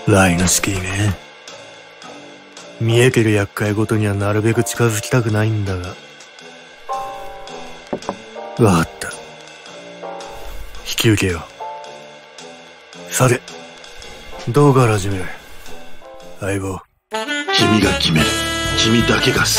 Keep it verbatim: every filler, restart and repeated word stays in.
ライノスキーね。見えてる厄介ごとにはなるべく近づきたくないんだが。わかった。引き受けよう。さて、どうから始める？相棒。 君が決める。君だけが好き。